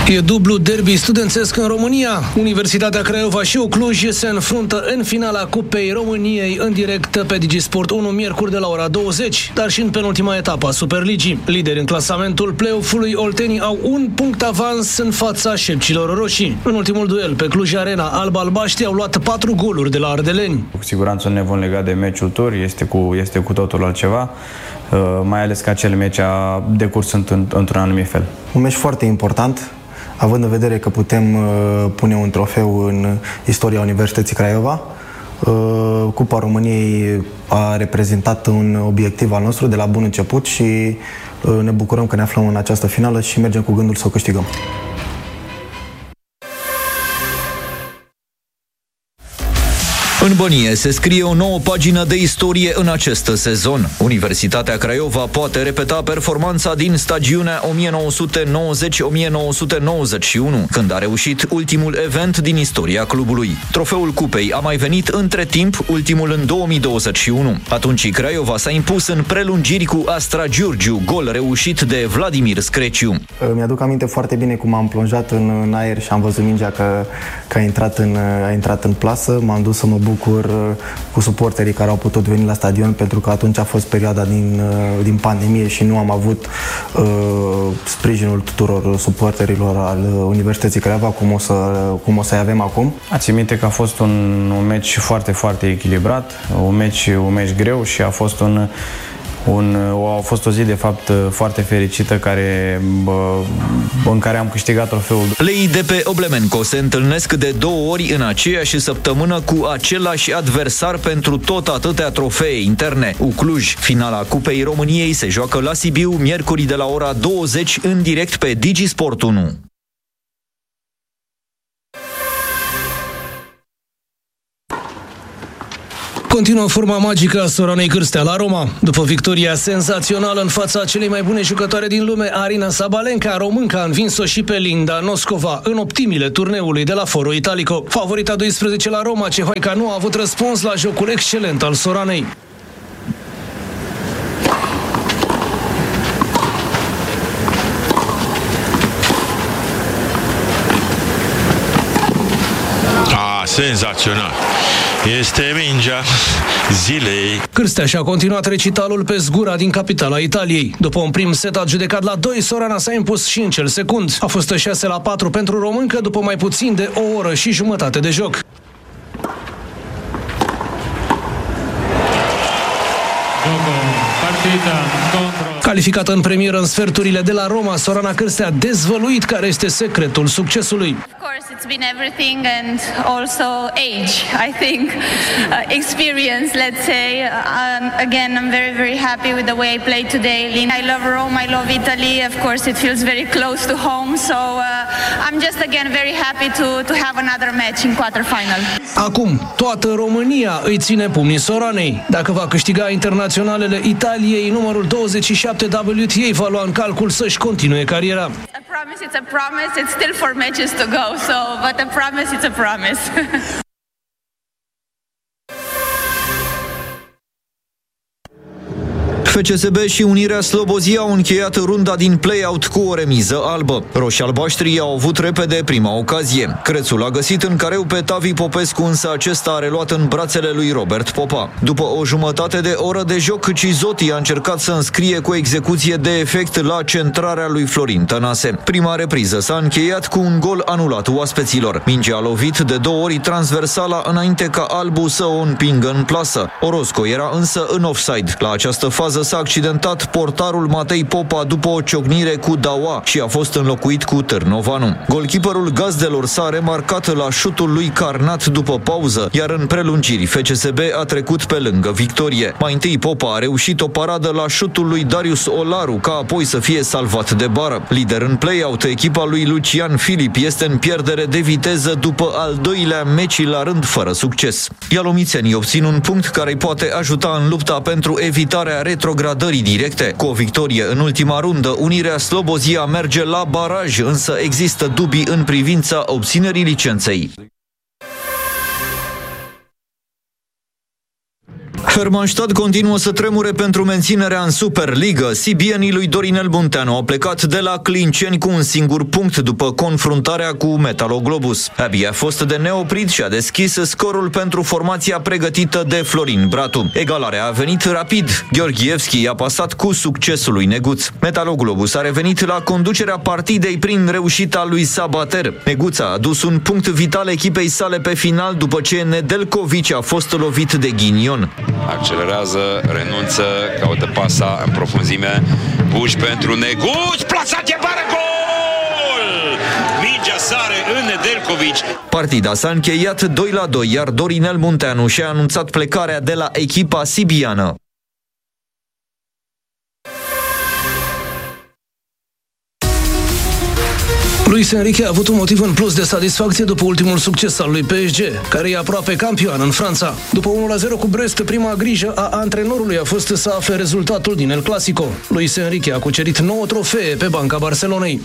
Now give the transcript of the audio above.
E dublu derby studențesc în România. Universitatea Craiova și Cluj se înfruntă în finala Cupei României în direct pe Digisport 1 miercuri de la ora 20, dar și în penultima etapă a Superligii. Lideri în clasamentul play-off-ului, oltenii au un punct avans în fața șepcilor roșii. În ultimul duel pe Cluj Arena, alb-albaștri au luat 4 goluri de la ardeleni. Cu siguranță ne vom lega de meciul tur, este cu totul altceva, mai ales că acel meci a decurs într-un anumit fel. Un meci foarte important, având în vedere că putem pune un trofeu în istoria Universității Craiova. Cupa României a reprezentat un obiectiv al nostru de la bun început și ne bucurăm că ne aflăm în această finală și mergem cu gândul să o câștigăm. În Bănie se scrie o nouă pagină de istorie în acest sezon. Universitatea Craiova poate repeta performanța din stagiunea 1990-1991, când a reușit ultimul event din istoria clubului. Trofeul cupei a mai venit între timp, ultimul în 2021. Atunci Craiova s-a impus în prelungiri cu Astra Giurgiu, gol reușit de Vladimir Screciu. Mi-aduc aminte foarte bine cum am plonjat în aer și am văzut mingea că a intrat în plasă. M-am dus să mă bucur cu suporterii care au putut veni la stadion, pentru că atunci a fost perioada din pandemie și nu am avut sprijinul tuturor suporterilor al Universității Craiova cum o să-i avem acum. Țin minte că a fost un meci foarte, foarte echilibrat, un meci greu și a fost o zi de fapt foarte fericită în care am câștigat trofeul. Leii de pe Oblemenco se întâlnesc de 2 ori în aceeași săptămână cu același adversar pentru tot atâtea trofee interne, Cluj. Finala Cupei României se joacă la Sibiu miercuri de la ora 20 în direct pe Digisport 1. Continuă forma magică a Soranei Cârstea la Roma. După victoria senzațională în fața celei mai bune jucătoare din lume, Arina Sabalenka, românca a învins-o și pe Linda Noscova în optimile turneului de la Foro Italico. Favorita 12 la Roma, cehoica nu a avut răspuns la jocul excelent al Soranei. Senzațional. Este mingea zilei. Cârstea și-a continuat recitalul pe zgura din capitala Italiei. După un prim set adjudecat la 2, Sorana s-a impus și în cel secund. A fost 6-4 pentru româncă după mai puțin de o oră și jumătate de joc. Calificată în premieră în sferturile de la Roma, Sorana Cârstea a dezvăluit care este secretul succesului. It's been everything and also age, I think, experience, let's say. Again, I'm very, very happy with the way I played today. I love Rome, I love Italy. Of course, it feels very close to home. So I'm just, again, very happy to have another match in quarterfinal. Acum, toată România îi ține pumnii Soranei. Dacă va câștiga internaționalele Italiei, numărul 27 WTA va lua în calcul să-și continue cariera. It's a promise, it's still 4 matches to go, but a promise, it's a promise. FCSB și Unirea Slobozia au încheiat runda din play-out cu o remiză albă. Roșii-albaștrii au avut repede prima ocazie. Crețul a găsit în careu pe Tavi Popescu, însă acesta a reluat în brațele lui Robert Popa. După o jumătate de oră de joc, Cizotti a încercat să înscrie cu execuție de efect la centrarea lui Florin Tănase. Prima repriză s-a încheiat cu un gol anulat oaspeților. Mingea a lovit de 2 ori transversala înainte ca albu să o împingă în plasă. Orozco era însă în offside. La această fază s-a accidentat portarul Matei Popa după o ciocnire cu Daua și a fost înlocuit cu Târnovanu. Golkeeperul gazdelor s-a remarcat la șutul lui Carnat după pauză, iar în prelungiri FCSB a trecut pe lângă victorie. Mai întâi Popa a reușit o paradă la șutul lui Darius Olaru, ca apoi să fie salvat de bară. Lider în play-out, echipa lui Lucian Filip este în pierdere de viteză după al 2-lea meci la rând fără succes. Ialomițenii obțin un punct care îi poate ajuta în lupta pentru evitarea retrogradării directe. Cu o victorie în ultima rundă, Unirea Slobozia merge la baraj, însă există dubii în privința obținerii licenței. Hermannstadt continuă să tremure pentru menținerea în Superliga. Sibienii lui Dorinel Munteanu au plecat de la Clinceni cu un singur punct după confruntarea cu Metaloglobus. Abia a fost de neoprit și a deschis scorul pentru formația pregătită de Florin Bratu. Egalarea a venit rapid. Gheorghevski i-a pasat cu succesul lui Neguț. Metaloglobus a revenit la conducerea partidei prin reușita lui Sabater. Neguț a adus un punct vital echipei sale pe final după ce Nedeljković a fost lovit de ghinion. Accelerează, renunță, caută pasa în profunzime. Buș pentru Neguț, plasat e bară, gol! Mingea sare în Nedeljković. Partida s-a încheiat 2-2, iar Dorinel Munteanu și-a anunțat plecarea de la echipa sibiană. Luis Enrique a avut un motiv în plus de satisfacție după ultimul succes al lui PSG, care e aproape campioan în Franța. După 1-0 cu Brest, prima grijă a antrenorului a fost să afle rezultatul din El Clasico. Luis Enrique a cucerit 9 trofee pe banca Barcelonei.